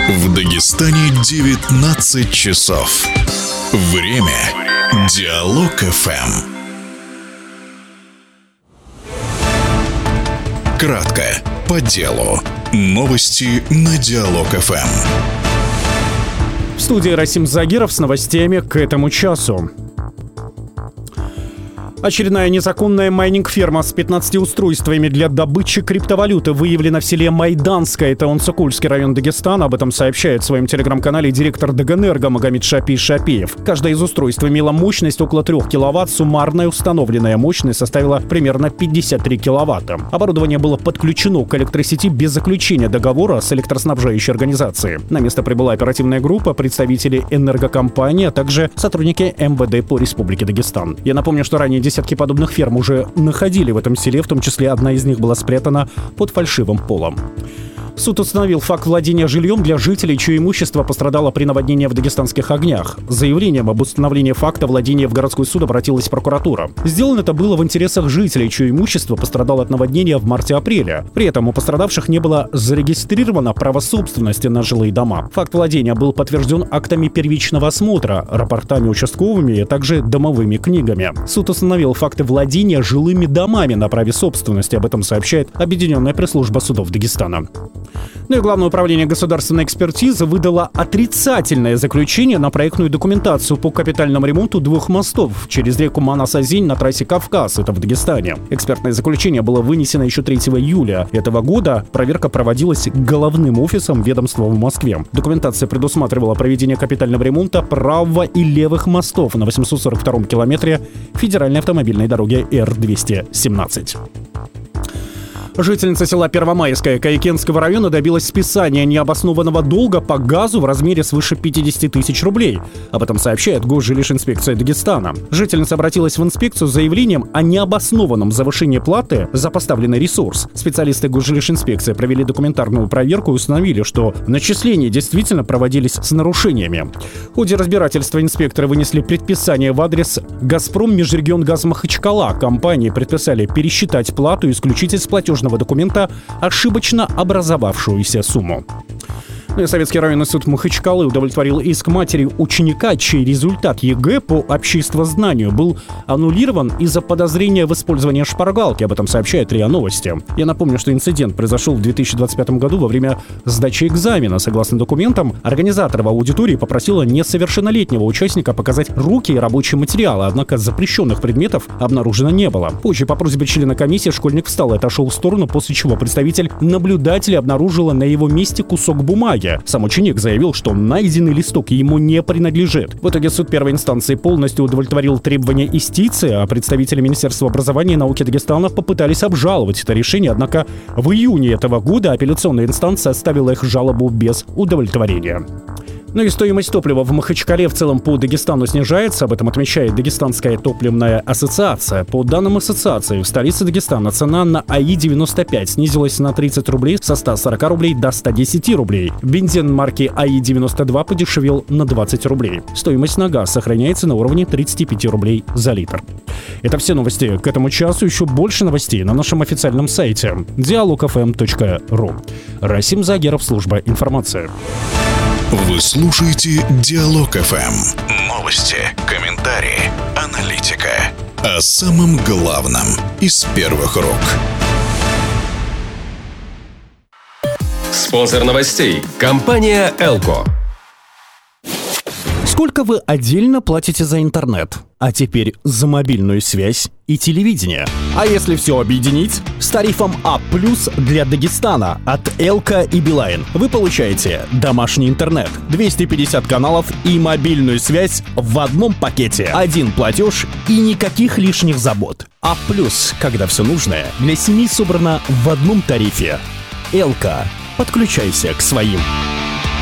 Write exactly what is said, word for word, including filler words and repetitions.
В Дагестане девятнадцать часов. Время Диалог эф эм. Кратко, по делу. Новости на Диалог эф эм. В студии Расим Загиров с новостями к этому часу. Очередная незаконная майнинг-ферма с пятнадцатью устройствами для добычи криптовалюты выявлена в селе Майданское, это Онсукульский район Дагестана. Об этом сообщает в своем телеграм-канале директор Дагэнерго Магомед Шапи Шапиев. Каждое из устройств имело мощность около трех киловатт, суммарная установленная мощность составила примерно пятьдесят три киловатта. Оборудование было подключено к электросети без заключения договора с электроснабжающей организацией. На место прибыла оперативная группа, представители энергокомпании, а также сотрудники эм вэ дэ по Республике Дагестан. Я напомню, что ранее десятки подобных ферм уже находили в этом селе, в том числе одна из них была спрятана под фальшивым полом. Суд установил факт владения жильем для жителей, чье имущество пострадало при наводнении в Дагестанских Огнях. С заявлением об установлении факта владения в городской суд обратилась прокуратура. Сделано это было в интересах жителей, чье имущество пострадало от наводнения в марте-апреле. При этом у пострадавших не было зарегистрировано право собственности на жилые дома. Факт владения был подтвержден актами первичного осмотра, рапортами участковыми, а также домовыми книгами. Суд установил факты владения жилыми домами на праве собственности. Об этом сообщает Объединенная пресс-служба судов Дагестана. Ну и Главное управление государственной экспертизы выдало отрицательное заключение на проектную документацию по капитальному ремонту двух мостов через реку Манас-Озень на трассе Кавказ, это в Дагестане. Экспертное заключение было вынесено еще третьего июля этого года. Проверка проводилась головным офисом ведомства в Москве. Документация предусматривала проведение капитального ремонта правого и левых мостов на восемьсот сорок втором километре федеральной автомобильной дороги эр двести семнадцать. Жительница села Первомайское Каикенского района добилась списания необоснованного долга по газу в размере свыше пятьдесят тысяч рублей. Об этом сообщает Госжилищинспекция Дагестана. Жительница обратилась в инспекцию с заявлением о необоснованном завышении платы за поставленный ресурс. Специалисты Госжилищинспекции провели документарную проверку и установили, что начисления действительно проводились с нарушениями. В ходе разбирательства инспекторы вынесли предписание в адрес «Газпром Межрегионгаз Махачкала». Компании предписали пересчитать плату и исключить из платежного документа ошибочно образовавшуюся сумму. Ну и Советский районный суд Махачкалы удовлетворил иск матери ученика, чей результат ЕГЭ по обществознанию был аннулирован из-за подозрения в использовании шпаргалки. Об этом сообщает РИА Новости. Я напомню, что инцидент произошел в две тысячи двадцать пятом году во время сдачи экзамена. Согласно документам, организатор в аудитории попросила несовершеннолетнего участника показать руки и рабочие материалы, однако запрещенных предметов обнаружено не было. Позже по просьбе члена комиссии школьник встал и отошел в сторону, после чего представитель наблюдателя обнаружила на его месте кусок бумаги. Сам ученик заявил, что найденный листок ему не принадлежит. В итоге суд первой инстанции полностью удовлетворил требования истицы, а представители Министерства образования и науки Дагестана попытались обжаловать это решение, однако в июне этого года апелляционная инстанция оставила их жалобу без удовлетворения. Ну и стоимость топлива в Махачкале в целом по Дагестану снижается, об этом отмечает Дагестанская топливная ассоциация. По данным ассоциации, в столице Дагестана цена на а и девяносто пять снизилась на тридцать рублей со ста сорока рублей до ста десяти рублей. Бензин марки а и девяносто два подешевел на двадцать рублей. Стоимость на газ сохраняется на уровне тридцати пяти рублей за литр. Это все новости к этому часу. Еще больше новостей на нашем официальном сайте диалог эф эм точка ру. Расим Загиров, служба информации. Вы слушаете Диалог эф эм. Новости, комментарии, аналитика. О самом главном из первых рук. Спонсор новостей – компания «Элко». Сколько вы отдельно платите за интернет? А теперь за мобильную связь и телевидение. А если все объединить? С тарифом А плюс для Дагестана от Элко и Билайн вы получаете домашний интернет, двести пятьдесят каналов и мобильную связь в одном пакете. Один платеж и никаких лишних забот. А плюс, когда все нужное для семьи собрано в одном тарифе. Элко. Подключайся к своим.